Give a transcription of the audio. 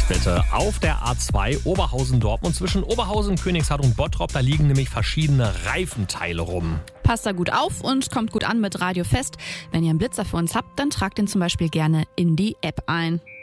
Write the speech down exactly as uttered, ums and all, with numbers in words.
bitte. Auf der A zwei Oberhausen-Dortmund zwischen Oberhausen, Königshardt und Bottrop, da liegen nämlich verschiedene Reifenteile rum. Passt da gut auf und kommt gut an mit Radio Fest. Wenn ihr einen Blitzer für uns habt, dann tragt den zum Beispiel gerne in die App ein.